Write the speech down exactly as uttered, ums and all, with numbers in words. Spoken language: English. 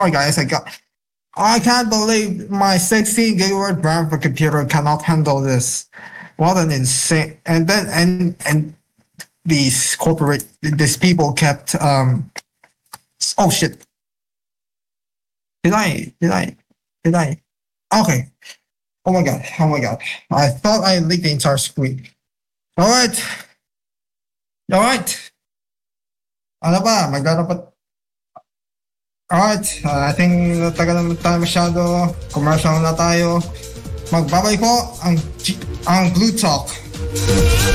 Oh guys, I got I can't believe my sixteen gigabyte RAM for computer cannot handle this. What an insane and then and and these corporate these people kept um oh shit. Did I did I did I okay. Oh my god, oh my god. I thought I leaked the entire screen. Alright. Alright. Ano ba? Magdadapat. Alright. Uh, I think natagal naman tayo masyado. Commercial na tayo. Magbabay ko ang, G- ang Blue Talk.